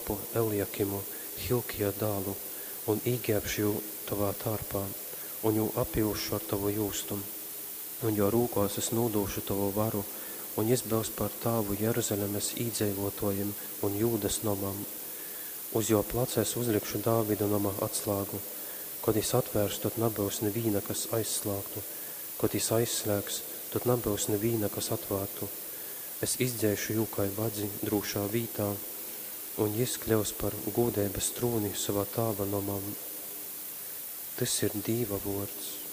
kalpu Eliakimu, Hilkija dālu, un īģēpšu jū tavā tārpā, un jū apjūšu ar tavu jūstumu, un jo rūkos es nūdūšu tavu varu, un izbels par tāvu Jeruzalemes īdzeivotojiem un Jūdas nomam. Uz jo placēs uzlikšu Dāvida nama atslāgu, kad es atvērs, tad nebūs nevīna, kas aizslāgtu, kad es aizslēgs, tad nebūs nevīna, kas atvārtu. Es izdzēšu jū kai vadzi drūšā vītā, un jis kļaus par gūdēbas trūni savā tāva nomam. Tas ir Dīva vords.